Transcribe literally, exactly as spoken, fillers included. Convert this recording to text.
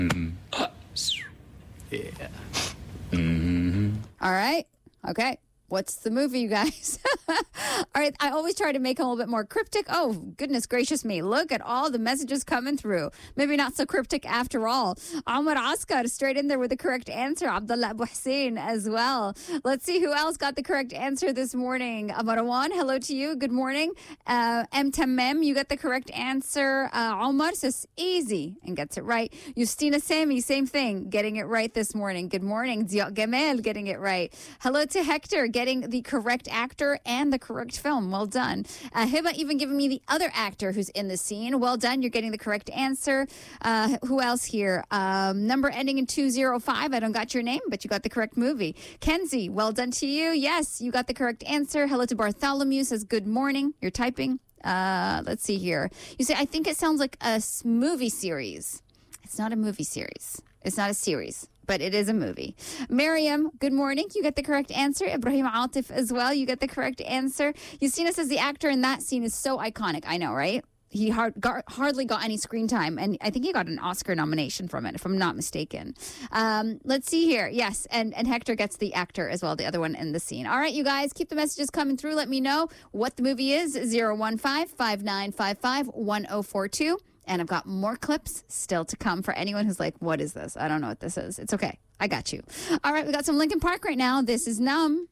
Yeah. Mm-hmm. All right. Okay. What's the movie, you guys? All right. I always try to make them a little bit more cryptic. Oh, goodness gracious me. Look at all the messages coming through. Maybe not so cryptic after all. Amr Askar straight in there with the correct answer. Abdullah Abu Hussein as well. Let's see who else got the correct answer this morning. Marwan, hello to you. Good morning. Uh, M. Tamem, you got the correct answer. Uh, Omar says easy and gets it right. Justina Sami, same thing, getting it right this morning. Good morning. Ziya Gamal getting it right. Hello to Hector, getting the correct actor and the correct film. Well done. Uh, Hiba even giving me the other actor who's in the scene. Well done. You're getting the correct answer. Uh, who else here? Um, number ending in two oh five. I don't got your name, but you got the correct movie. Kenzie, well done to you. Yes, you got the correct answer. Hello to Bartholomew, says good morning. You're typing. Uh, let's see here. You say, I think it sounds like a s- movie series. It's not a movie series. It's not a series, but it is a movie. Miriam, good morning. You get the correct answer. Ibrahim Atif as well. You get the correct answer. Justina says the actor in that scene is so iconic. I know, right? He hard, got, hardly got any screen time, and I think he got an Oscar nomination from it, if I'm not mistaken. Um, let's see here. Yes, and, and Hector gets the actor as well, the other one in the scene. All right, you guys, keep the messages coming through. Let me know what the movie is. zero one five, five nine five five, one zero four two. And I've got more clips still to come for anyone who's like, what is this? I don't know what this is. It's okay. I got you. All right, we got some Linkin Park right now. This is Numb.